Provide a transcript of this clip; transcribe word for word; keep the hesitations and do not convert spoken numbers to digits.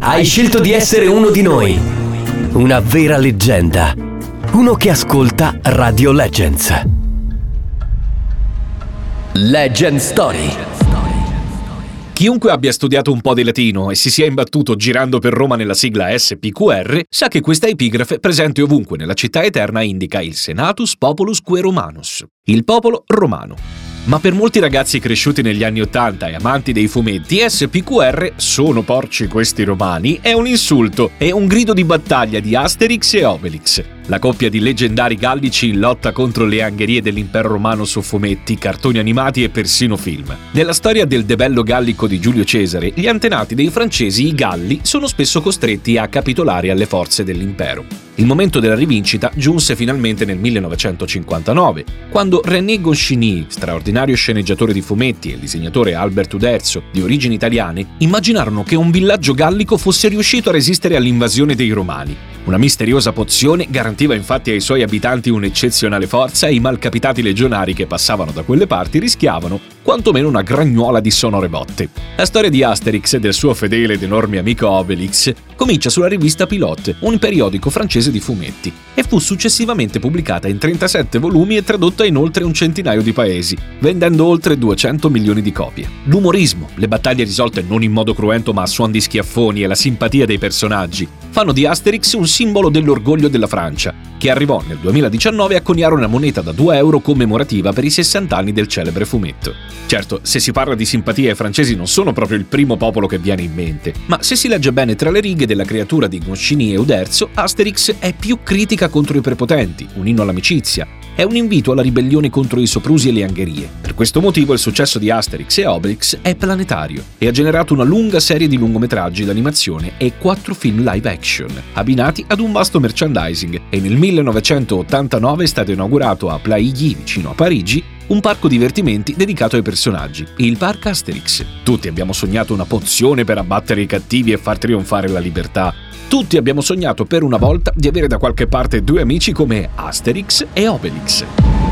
Hai scelto di essere uno di noi. Una vera leggenda. Uno che ascolta Radio Legends. Legend Story. Chiunque abbia studiato un po' di latino e si sia imbattuto girando per Roma nella sigla S P Q R sa che questa epigrafe, presente ovunque nella città eterna, indica il Senatus Populus Quae Romanus, il popolo romano. Ma per molti ragazzi cresciuti negli anni Ottanta e amanti dei fumetti, S P Q R, sono porci questi romani, è un insulto, è un grido di battaglia di Asterix e Obelix, la coppia di leggendari gallici in lotta contro le angherie dell'impero romano su fumetti, cartoni animati e persino film. Nella storia del debello gallico di Giulio Cesare, gli antenati dei francesi, i Galli, sono spesso costretti a capitolare alle forze dell'impero. Il momento della rivincita giunse finalmente nel millenovecentocinquantanove, quando René Goscinny, straordinario sceneggiatore di fumetti, e il disegnatore Albert Uderzo, di origini italiane, immaginarono che un villaggio gallico fosse riuscito a resistere all'invasione dei Romani. Una misteriosa pozione garantiva infatti ai suoi abitanti un'eccezionale forza e i malcapitati legionari che passavano da quelle parti rischiavano quantomeno una gragnuola di sonore botte. La storia di Asterix e del suo fedele ed enorme amico Obelix comincia sulla rivista Pilote, un periodico francese di fumetti, e fu successivamente pubblicata in trentasette volumi e tradotta in oltre un centinaio di paesi, vendendo oltre duecento milioni di copie. L'umorismo, le battaglie risolte non in modo cruento ma a suon di schiaffoni e la simpatia dei personaggi fanno di Asterix un simbolo dell'orgoglio della Francia, che arrivò nel duemiladiciannove a coniare una moneta da due euro commemorativa per i sessanta anni del celebre fumetto. Certo, se si parla di simpatia, i francesi non sono proprio il primo popolo che viene in mente, ma se si legge bene tra le righe della creatura di Goscinny e Uderzo, Asterix è più critica contro i prepotenti, un inno all'amicizia, è un invito alla ribellione contro i soprusi e le angherie. Per questo motivo il successo di Asterix e Obelix è planetario e ha generato una lunga serie di lungometraggi d'animazione e quattro film live action, abbinati ad un vasto merchandising, e nel millenovecentottantanove è stato inaugurato a Plailly, vicino a Parigi, un parco divertimenti dedicato ai personaggi, il Parc Asterix. Tutti abbiamo sognato una pozione per abbattere i cattivi e far trionfare la libertà. Tutti abbiamo sognato per una volta di avere da qualche parte due amici come Asterix e Obelix.